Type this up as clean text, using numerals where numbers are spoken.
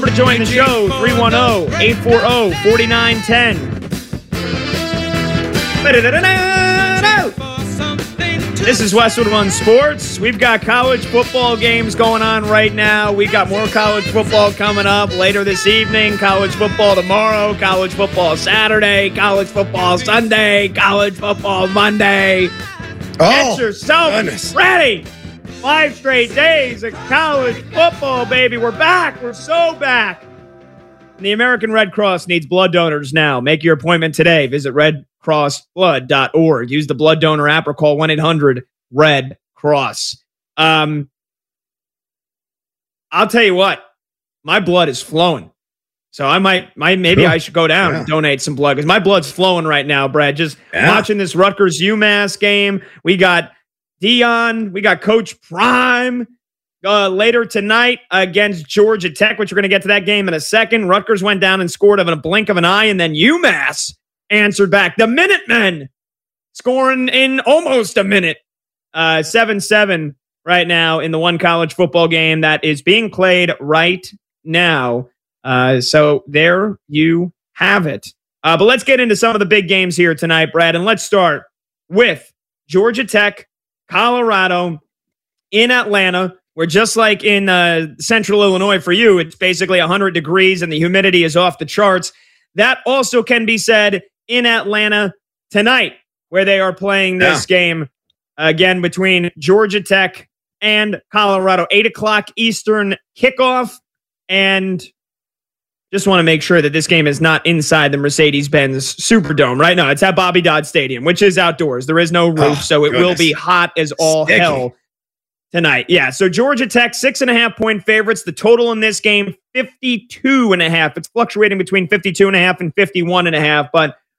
number to join the show, 310-840-4910. This is Westwood One Sports. We've got college football games going on right now. We got more college football coming up later this evening. College football tomorrow. College football Saturday. College football Sunday. College football Monday. Get yourself ready. 5 straight days of college football, baby. We're back. We're so back. And the American Red Cross needs blood donors now. Make your appointment today. Visit redcrossblood.org. Use the blood donor app or call 1-800-RED-CROSS. I'll tell you what. My blood is flowing. So I I should go down and donate some blood because my blood's flowing right now, Brad. Just watching this Rutgers UMass game. We got Dion. We got Coach Prime. Later tonight against Georgia Tech, which we're going to get to that game in a second. Rutgers went down and scored in a blink of an eye, and then UMass answered back. The Minutemen scoring in almost a minute. 7-7 right now in the one college football game that is being played right now. So there you have it. But let's get into some of the big games here tonight, Brad, and let's start with Georgia Tech, Colorado in Atlanta. Where just like in central Illinois for you, it's basically 100 degrees and the humidity is off the charts. That also can be said in Atlanta tonight, where they are playing this game again between Georgia Tech and Colorado. 8 o'clock Eastern kickoff. And just want to make sure that this game is not inside the Mercedes-Benz Superdome. Right now, it's at Bobby Dodd Stadium, which is outdoors. There is no roof, so it will be hot as all hell tonight. Yeah, so Georgia Tech, 6.5-point favorites. The total in this game, 52.5. It's fluctuating between 52.5 and 51.5, but